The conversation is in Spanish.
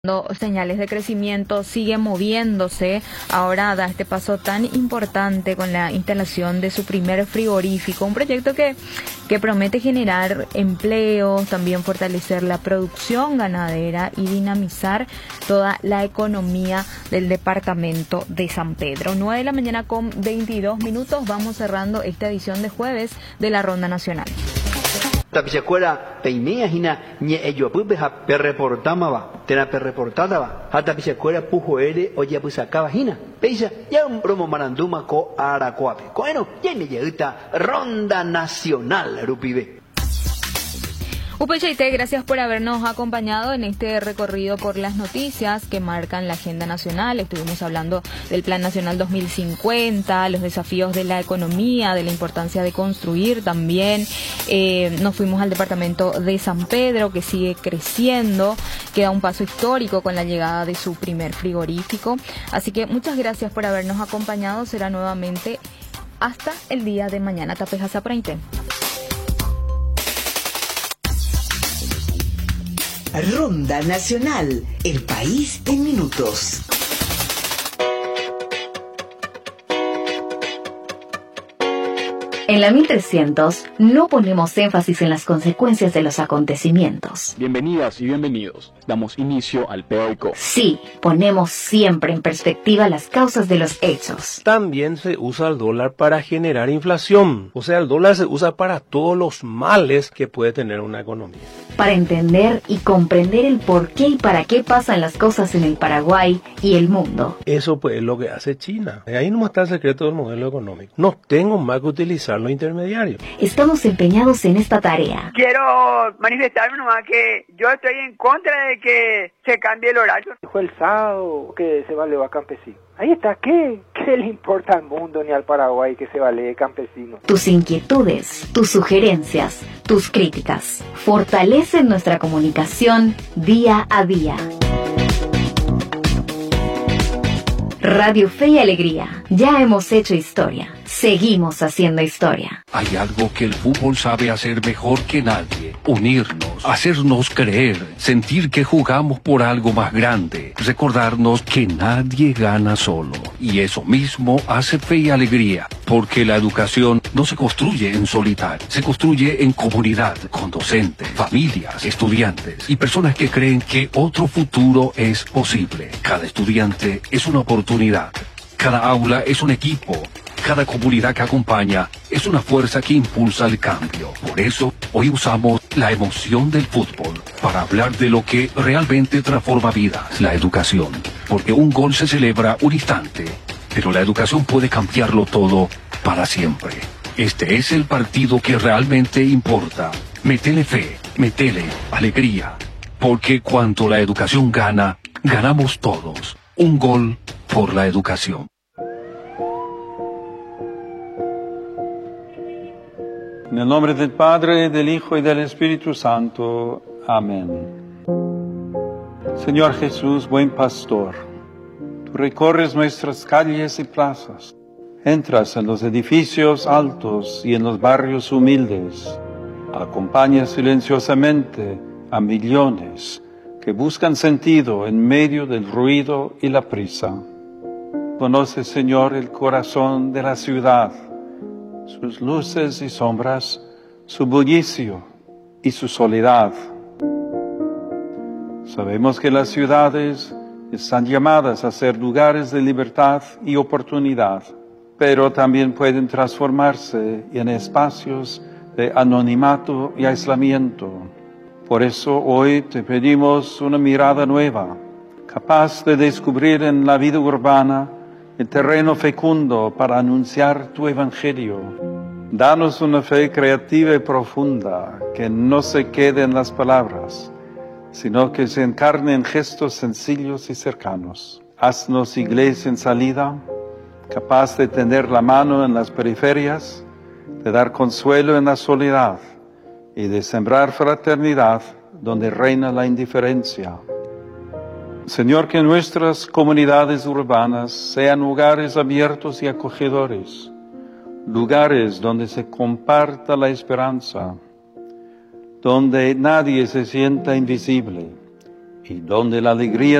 señales de crecimiento, sigue moviéndose. Ahora da este paso tan importante con la instalación de su primer frigorífico, un proyecto que promete generar empleos, también fortalecer la producción ganadera y dinamizar toda la economía del departamento de San Pedro. 9 de la mañana con 22 minutos, vamos cerrando esta edición de jueves de la Ronda Nacional. Tapichacuera peinea hina ñe ello pupe ha perreportama va tena perreportada va ha tapichacuera pujo ere oye pusacaba hina peisa ya un promo maranduma ko aracuape bueno ya me llega Ronda Nacional rupibe. Upechaite, gracias por habernos acompañado en este recorrido por las noticias que marcan la agenda nacional. Estuvimos hablando del Plan Nacional 2050, los desafíos de la economía, de la importancia de construir también. Nos fuimos al departamento de San Pedro, que sigue creciendo, queda un paso histórico con la llegada de su primer frigorífico. Así que muchas gracias por habernos acompañado. Será nuevamente hasta el día de mañana. Tapeja Saprainte. Ronda Nacional, el país en minutos. En la 1300 no ponemos énfasis en las consecuencias de los acontecimientos. Bienvenidas y bienvenidos. Damos inicio al POICO. Sí, ponemos siempre en perspectiva las causas de los hechos. También se usa el dólar para generar inflación. O sea, el dólar se usa para todos los males que puede tener una economía. Para entender y comprender el por qué y para qué pasan las cosas en el Paraguay y el mundo. Eso pues es lo que hace China. Ahí no está el secreto del modelo económico. No tengo más que utilizar los intermediarios. Estamos empeñados en esta tarea. Quiero manifestarme nomás que yo estoy en contra de que se cambie el horario. Dijo el sábado que se valee a campesino. Ahí está, ¿qué le importa al mundo ni al Paraguay que se valee campesino? Tus inquietudes, tus sugerencias, tus críticas fortalecen nuestra comunicación día a día. Radio Fe y Alegría. Ya hemos hecho historia. Seguimos haciendo historia. Hay algo que el fútbol sabe hacer mejor que nadie. Unirnos, hacernos creer, sentir que jugamos por algo más grande, recordarnos que nadie gana solo. Y eso mismo hace Fe y Alegría, porque la educación no se construye en solitario, se construye en comunidad, con docentes, familias, estudiantes y personas que creen que otro futuro es posible. Cada estudiante es una oportunidad, cada aula es un equipo. Cada comunidad que acompaña es una fuerza que impulsa el cambio. Por eso, hoy usamos la emoción del fútbol para hablar de lo que realmente transforma vidas, la educación. Porque un gol se celebra un instante, pero la educación puede cambiarlo todo para siempre. Este es el partido que realmente importa. Métele fe, métele alegría. Porque cuando la educación gana, ganamos todos. Un gol por la educación. En el nombre del Padre, del Hijo y del Espíritu Santo. Amén. Señor Jesús, buen pastor, tú recorres nuestras calles y plazas, entras en los edificios altos y en los barrios humildes, acompañas silenciosamente a millones que buscan sentido en medio del ruido y la prisa. Conoces, Señor, el corazón de la ciudad, sus luces y sombras, su bullicio y su soledad. Sabemos que las ciudades están llamadas a ser lugares de libertad y oportunidad, pero también pueden transformarse en espacios de anonimato y aislamiento. Por eso hoy te pedimos una mirada nueva, capaz de descubrir en la vida urbana el terreno fecundo para anunciar tu evangelio. Danos una fe creativa y profunda, que no se quede en las palabras, sino que se encarne en gestos sencillos y cercanos. Haznos iglesia en salida, capaz de tender la mano en las periferias, de dar consuelo en la soledad y de sembrar fraternidad donde reina la indiferencia. Señor, que nuestras comunidades urbanas sean lugares abiertos y acogedores, lugares donde se comparta la esperanza, donde nadie se sienta invisible y donde la alegría